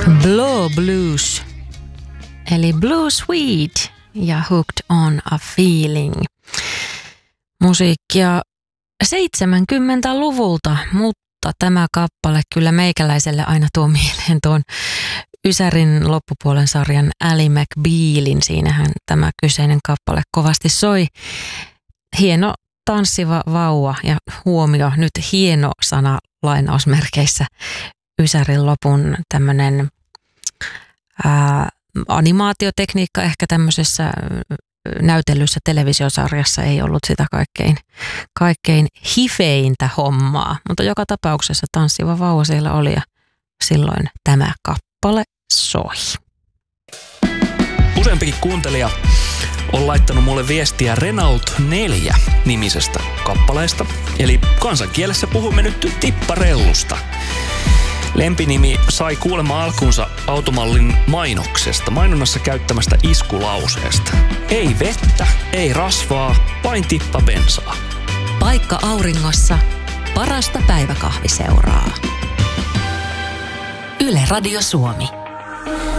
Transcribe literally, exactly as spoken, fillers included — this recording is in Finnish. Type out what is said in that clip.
Blow Blues, eli Blue Sweet ja Hooked on a Feeling. Musiikkia seitsemänkymmentäluvulta, mutta tämä kappale kyllä meikäläiselle aina tuo mieleen tuon Ysärin loppupuolen sarjan Ally McBealin. Siinähän tämä kyseinen kappale kovasti soi. Hieno tanssiva vauva ja huomio, nyt hieno sana lainausmerkeissä. Ysärin lopun tämmöinen ää, animaatiotekniikka ehkä tämmöisessä näytellyssä televisiosarjassa ei ollut sitä kaikkein, kaikkein hifeintä hommaa. Mutta joka tapauksessa tanssiva vauva siellä oli ja silloin tämä kappale soi. Useampikin kuuntelija on laittanut mulle viestiä Renault neljä nimisestä kappaleesta. Eli kansankielessä puhumme nyt tipparellusta. Lempinimi sai kuulemma alkunsa automallin mainoksesta, mainonnassa käyttämästä iskulauseesta. Ei vettä, ei rasvaa, vain tippa bensaa. Paikka auringossa, parasta päiväkahviseuraa. Yle Radio Suomi.